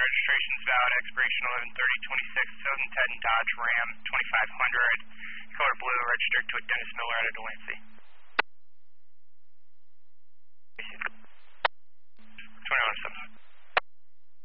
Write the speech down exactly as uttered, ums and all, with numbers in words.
registration is valid, expiration eleven thirty twenty-six, two thousand ten Dodge Ram twenty-five hundred, color blue, registered to a Dennis Miller out of Delancey.